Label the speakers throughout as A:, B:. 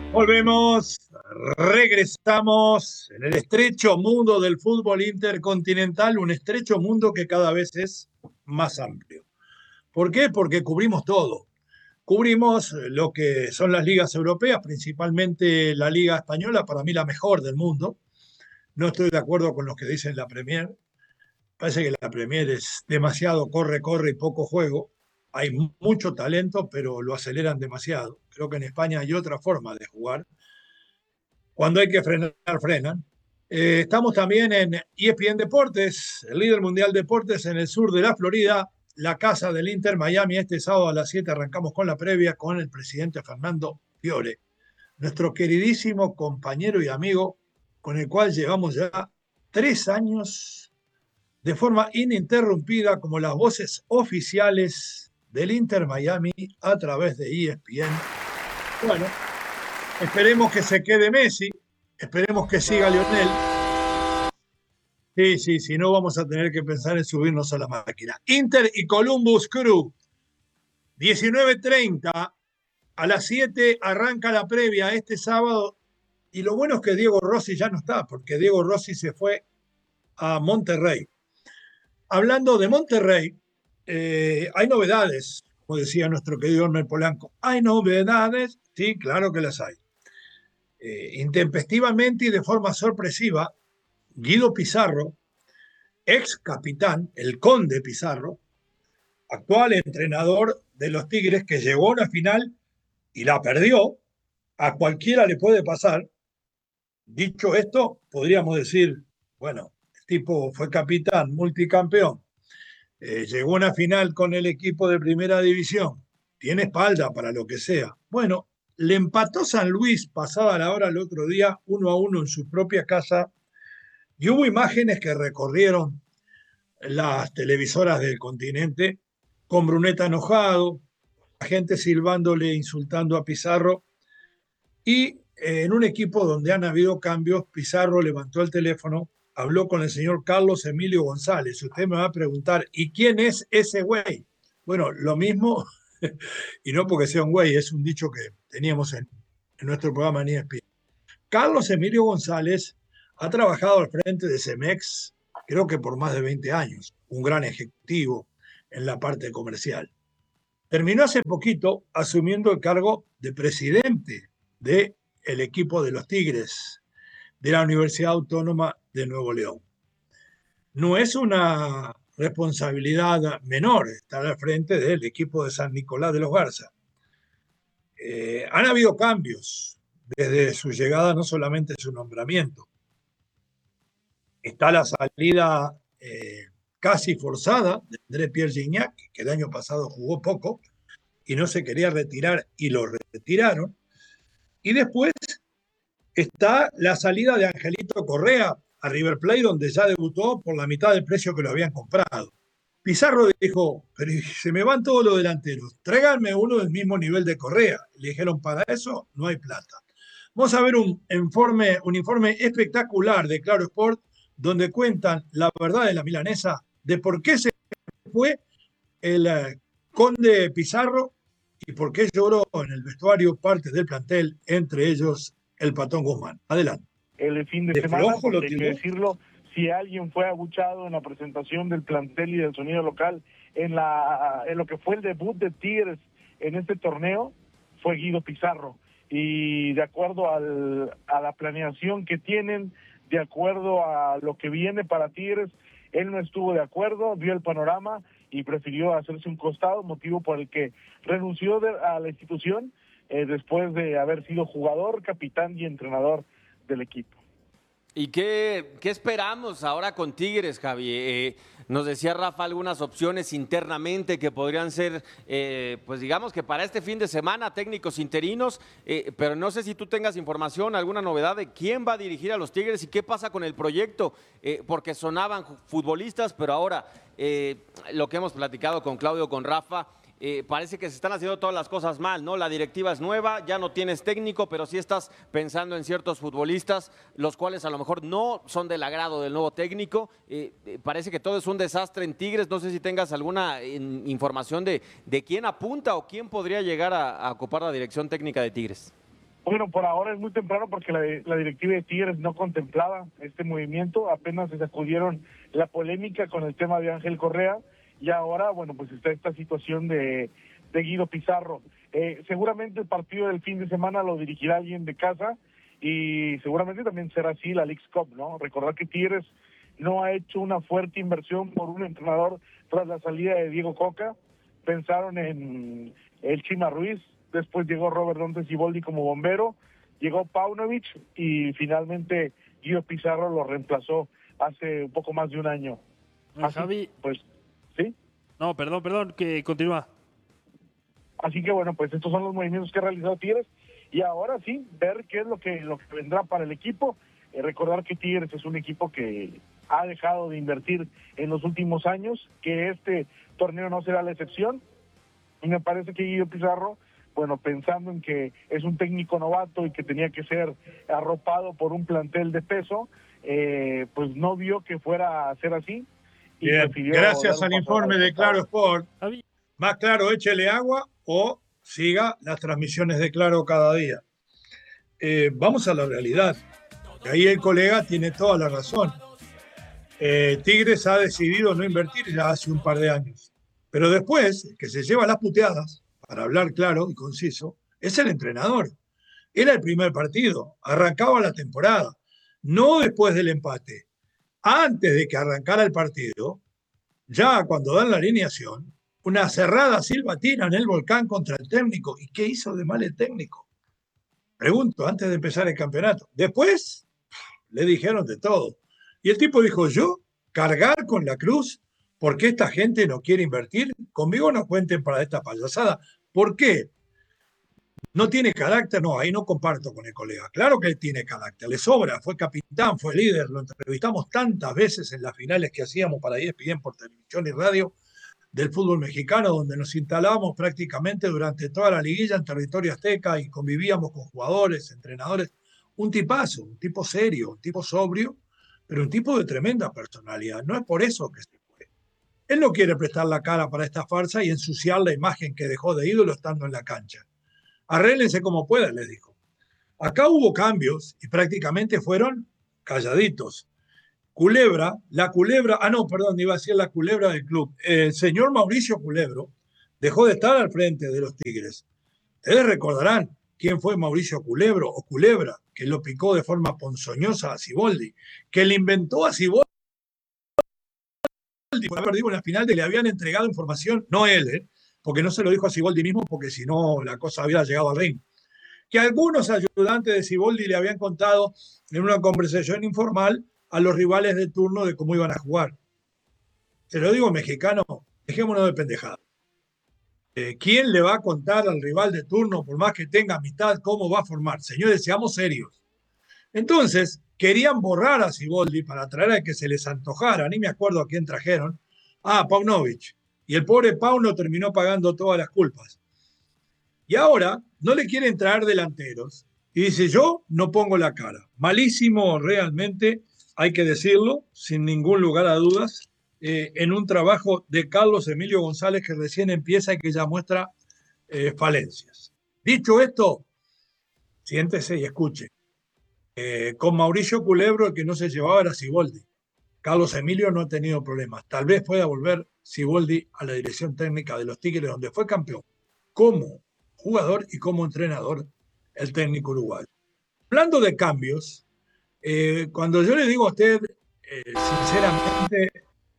A: Volvemos, regresamos en el estrecho mundo del fútbol intercontinental, un estrecho mundo que cada vez es más amplio. ¿Por qué? Porque cubrimos todo. Cubrimos lo que son las ligas europeas, principalmente la Liga Española, para mí la mejor del mundo. No estoy de acuerdo con los que dicen la Premier. Parece que la Premier es demasiado corre, corre y poco juego. Hay mucho talento, pero lo aceleran demasiado. Creo que en España hay otra forma de jugar. Cuando hay que frenar, frenan. Estamos también en ESPN Deportes, el líder mundial de deportes en el sur de la Florida, la casa del Inter Miami. Este sábado a las 7 arrancamos con la previa con el presidente Fernando Fiore, nuestro queridísimo compañero y amigo, con el cual llevamos ya 3 años de forma ininterrumpida como las voces oficiales del Inter Miami a través de ESPN. Bueno, esperemos que se quede Messi, esperemos que siga Lionel. Sí, sí, si no vamos a tener que pensar en subirnos a la máquina. Inter y Columbus Crew, 19:30, a las 7 arranca la previa este sábado. Y lo bueno es que Diego Rossi ya no está, porque Diego Rossi se fue a Monterrey. Hablando de Monterrey, hay novedades, como decía nuestro querido Ormer Polanco. ¿Hay novedades? Sí, claro que las hay. Intempestivamente y de forma sorpresiva, Guido Pizarro, ex capitán, el Conde Pizarro, actual entrenador de los Tigres, que llegó a una final y la perdió, a cualquiera le puede pasar. Dicho esto, podríamos decir, bueno, el tipo fue capitán, multicampeón, llegó a una final con el equipo de primera división, tiene espalda para lo que sea. Bueno, le empató San Luis pasada la hora el otro día, 1-1 en su propia casa, y hubo imágenes que recorrieron las televisoras del continente con Brunetta enojado, la gente silbándole, insultando a Pizarro, y en un equipo donde han habido cambios, Pizarro levantó el teléfono, habló con el señor Carlos Emilio González. Usted me va a preguntar, ¿y quién es ese güey? Bueno, lo mismo, y no porque sea un güey, es un dicho que teníamos en nuestro programa en ESPN. Carlos Emilio González ha trabajado al frente de Cemex, creo que por más de 20 años, un gran ejecutivo en la parte comercial. Terminó hace poquito asumiendo el cargo de presidente del equipo de los Tigres de la Universidad Autónoma de Nuevo León. No es una responsabilidad menor estar al frente del equipo de San Nicolás de los Garza. Han habido cambios desde su llegada, no solamente su nombramiento. Está la salida casi forzada de André Pierre Gignac, que el año pasado jugó poco y no se quería retirar y lo retiraron. Y después está la salida de Angelito Correa a River Plate, donde ya debutó por la mitad del precio que lo habían comprado. Pizarro dijo, pero se me van todos los delanteros, tráiganme uno del mismo nivel de Correa. Le dijeron, para eso no hay plata. Vamos a ver un informe espectacular de Claro Sport, donde cuentan la verdad de la milanesa, de por qué se fue el Conde Pizarro y por qué lloró en el vestuario parte del plantel, entre ellos el Patón Guzmán. Adelante.
B: El fin de
A: De
B: semana,
A: flojo lo
B: hay que
A: tiró.
B: decirlo, si alguien fue abuchado en la presentación del plantel y del sonido local en lo que fue el debut de Tigres en este torneo, fue Guido Pizarro. Y de acuerdo a la planeación que tienen, de acuerdo a lo que viene para Tigres, él no estuvo de acuerdo, vio el panorama y prefirió hacerse un costado, motivo por el que renunció a la institución después de haber sido jugador, capitán y entrenador del equipo.
C: ¿Y qué esperamos ahora con Tigres, Javi? Nos decía Rafa algunas opciones internamente que podrían ser, pues digamos que para este fin de semana, técnicos interinos, pero no sé si tú tengas información, alguna novedad de quién va a dirigir a los Tigres y qué pasa con el proyecto, porque sonaban futbolistas, pero ahora lo que hemos platicado con Claudio, con Rafa, parece que se están haciendo todas las cosas mal, ¿no? La directiva es nueva, ya no tienes técnico, pero sí estás pensando en ciertos futbolistas, los cuales a lo mejor no son del agrado del nuevo técnico. Parece que todo es un desastre en Tigres. No sé si tengas alguna información de quién apunta o quién podría llegar a ocupar la dirección técnica de Tigres.
B: Bueno, por ahora es muy temprano porque la directiva de Tigres no contemplaba este movimiento, apenas se sacudieron la polémica con el tema de Ángel Correa y ahora, bueno, pues está esta situación de Guido Pizarro. Seguramente el partido del fin de semana lo dirigirá alguien de casa y seguramente también será así la Leagues Cup, ¿no? Recordar que Tigres no ha hecho una fuerte inversión por un entrenador tras la salida de Diego Coca. Pensaron en el Chima Ruiz, después llegó Robert Dante Siboldi como bombero, llegó Paunovic y finalmente Guido Pizarro lo reemplazó hace un poco más de un año. Así,
D: Javi,
B: pues, ¿sí?
D: No, perdón, que continúa.
B: Así que bueno, pues estos son los movimientos que ha realizado Tigres y ahora sí, ver qué es lo que vendrá para el equipo. Recordar que Tigres es un equipo que ha dejado de invertir en los últimos años, que este torneo no será la excepción. Y me parece que Guido Pizarro, bueno, pensando en que es un técnico novato y que tenía que ser arropado por un plantel de peso, pues no vio que fuera a ser así. Y
A: bien, gracias al informe de Claro Sport.
D: Javi.
A: Más claro, échele agua o siga las transmisiones de Claro cada día. Vamos a la realidad. Y ahí el colega tiene toda la razón. Tigres ha decidido no invertir ya hace un par de años. Pero después, que se lleva las puteadas, para hablar claro y conciso, es el entrenador. Era el primer partido, arrancaba la temporada, no después del empate. Antes de que arrancara el partido, ya cuando dan la alineación, una cerrada silbatina en el Volcán contra el técnico. ¿Y qué hizo de mal el técnico? Pregunto, antes de empezar el campeonato. Después le dijeron de todo. Y el tipo dijo, yo, cargar con la cruz, porque esta gente no quiere invertir, conmigo no cuenten para esta payasada. ¿Por qué? ¿No tiene carácter? No, ahí no comparto con el colega. Claro que él tiene carácter, le sobra, fue capitán, fue líder, lo entrevistamos tantas veces en las finales que hacíamos para ESPN por televisión y radio del fútbol mexicano, donde nos instalábamos prácticamente durante toda la liguilla en territorio azteca y convivíamos con jugadores, entrenadores. Un tipazo, un tipo serio, un tipo sobrio, pero un tipo de tremenda personalidad. No es por eso que se fue. Él no quiere prestar la cara para esta farsa y ensuciar la imagen que dejó de ídolo estando en la cancha. Arréglense como puedan, les dijo. Acá hubo cambios y prácticamente fueron calladitos. La culebra, iba a decir la culebra del club. El señor Mauricio Culebro dejó de estar al frente de los Tigres. Ustedes recordarán quién fue Mauricio Culebro o Culebra, que lo picó de forma ponzoñosa a Siboldi, que le inventó a Siboldi por haber dicho en la final de le habían entregado información, no él, porque no se lo dijo a Siboldi mismo, porque si no la cosa había llegado al ring, que algunos ayudantes de Siboldi le habían contado en una conversación informal a los rivales de turno de cómo iban a jugar. Se lo digo mexicano, dejémonos de pendejada. ¿Quién le va a contar al rival de turno, por más que tenga amistad, cómo va a formar? Señores, seamos serios. Entonces, querían borrar a Siboldi para traer a que se les antojara, ni me acuerdo a quién trajeron, Paunovic. Y el pobre Pauno terminó pagando todas las culpas. Y ahora no le quieren traer delanteros. Y dice, yo no pongo la cara. Malísimo realmente, hay que decirlo, sin ningún lugar a dudas, en un trabajo de Carlos Emilio González que recién empieza y que ya muestra falencias. Dicho esto, siéntese y escuche. Con Mauricio Culebro el que no se llevaba era Siboldi. Carlos Emilio no ha tenido problemas. Tal vez pueda volver Siboldi a la dirección técnica de los Tigres, donde fue campeón, como jugador y como entrenador, el técnico uruguayo. Hablando de cambios, cuando yo le digo a usted, sinceramente,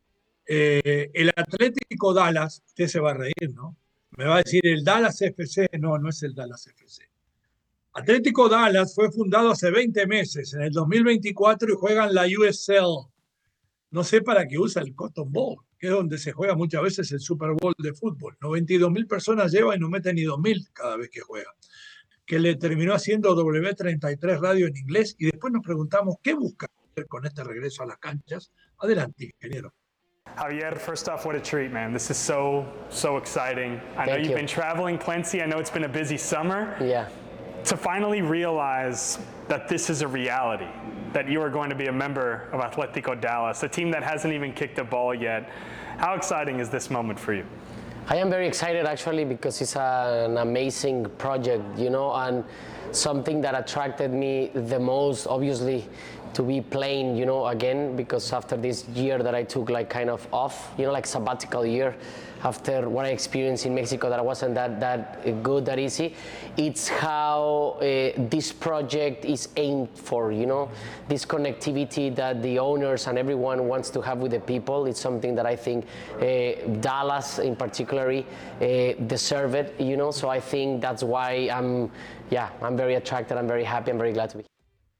A: el Atlético Dallas, usted se va a reír, ¿no? Me va a decir el Dallas FC. No, no es el Dallas FC. Atlético Dallas fue fundado hace 20 meses, en el 2024, y juegan la USL. No sé para qué usa el Cotton Bowl, que es donde se juega muchas veces el Super Bowl de fútbol. 92.000 personas lleva y no mete ni 2.000 cada vez que juega. Que le terminó haciendo W33 Radio en inglés y después nos preguntamos qué busca con este regreso a las canchas. Adelante, ingeniero.
E: Javier, first off, what a treat, man. This is so exciting. I know you've been traveling plenty. I know it's been a busy summer.
F: Yeah.
E: To finally realize that this is a reality, that you are going to be a member of Atlético Dallas, a team that hasn't even kicked a ball yet. How exciting is this moment for you?
F: I am very excited actually because it's an amazing project, you know, and something that attracted me the most, obviously, to be playing, you know, again, because after this year that I took like kind of off, you know, like sabbatical year, after what I experienced in Mexico that wasn't that good, that easy, it's how this project is aimed for, you know, this connectivity that the owners and everyone wants to have with the people. It's something that I think Dallas in particular deserve it, you know, so I think that's why I'm very attracted, I'm very happy, I'm very glad to be here.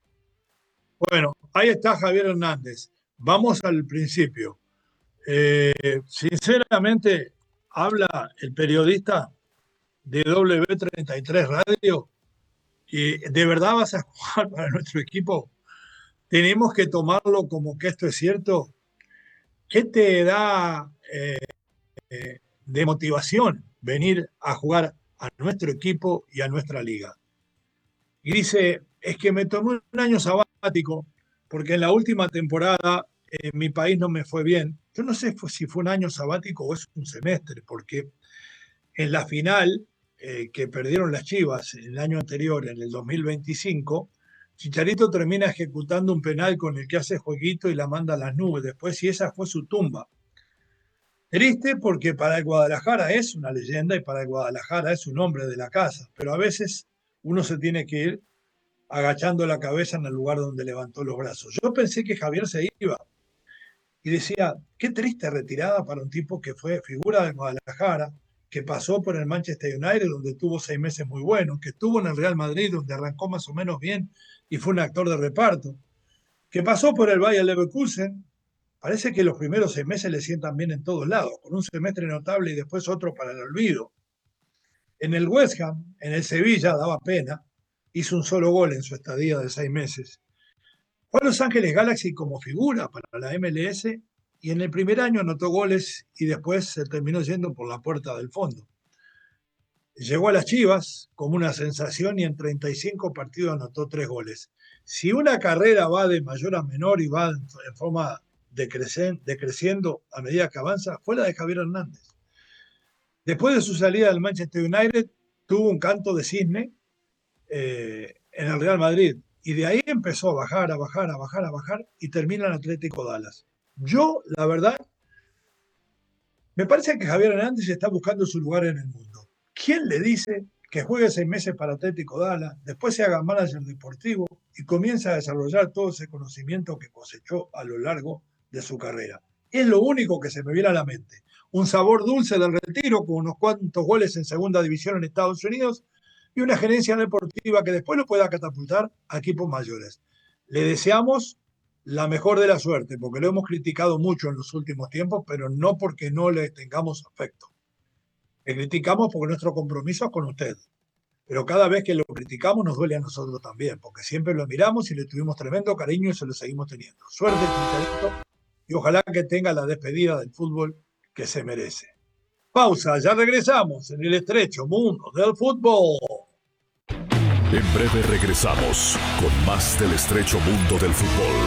A: Bueno, ahí está Javier Hernández. Vamos al principio. Sinceramente, habla el periodista de W33 Radio y ¿de verdad vas a jugar para nuestro equipo? Tenemos que tomarlo como que esto es cierto. ¿Qué te da de motivación venir a jugar a nuestro equipo y a nuestra liga? Y dice, es que me tomé un año sabático porque en la última temporada en mi país no me fue bien. Yo no sé si fue un año sabático o es un semestre, porque en la final que perdieron las Chivas el año anterior, en el 2025, Chicharito termina ejecutando un penal con el que hace jueguito y la manda a las nubes después, y esa fue su tumba. Triste porque para el Guadalajara es una leyenda y para el Guadalajara es un hombre de la casa, pero a veces uno se tiene que ir agachando la cabeza en el lugar donde levantó los brazos. Yo pensé que Javier se iba y decía, qué triste retirada para un tipo que fue figura de Guadalajara, que pasó por el Manchester United, donde tuvo 6 meses muy buenos, que estuvo en el Real Madrid, donde arrancó más o menos bien y fue un actor de reparto, que pasó por el Bayer Leverkusen. Parece que los primeros 6 meses le sientan bien en todos lados, con un semestre notable y después otro para el olvido. En el West Ham, en el Sevilla, daba pena, hizo un solo gol en su estadía de 6 meses. Fue a Los Ángeles Galaxy como figura para la MLS y en el primer año anotó goles y después se terminó yendo por la puerta del fondo. Llegó a las Chivas como una sensación y en 35 partidos anotó 3 goles. Si una carrera va de mayor a menor y va en forma decreciendo a medida que avanza, fue la de Javier Hernández. Después de su salida del Manchester United, tuvo un canto de cisne en el Real Madrid. Y de ahí empezó a bajar y termina en Atlético Dallas. Yo, la verdad, me parece que Javier Hernández está buscando su lugar en el mundo. ¿Quién le dice que juegue 6 meses para Atlético Dallas, después se haga manager deportivo y comienza a desarrollar todo ese conocimiento que cosechó a lo largo de su carrera? Es lo único que se me viene a la mente. Un sabor dulce del retiro con unos cuantos goles en segunda división en Estados Unidos y una gerencia deportiva que después lo pueda catapultar a equipos mayores. Le deseamos la mejor de la suerte, porque lo hemos criticado mucho en los últimos tiempos, pero no porque no le tengamos afecto. Le criticamos porque nuestro compromiso es con usted. Pero cada vez que lo criticamos nos duele a nosotros también, porque siempre lo miramos y le tuvimos tremendo cariño y se lo seguimos teniendo. Suerte, Chicharito, y ojalá que tenga la despedida del fútbol que se merece. Pausa, ya regresamos en el estrecho mundo del fútbol.
G: En breve regresamos con más del estrecho mundo del fútbol.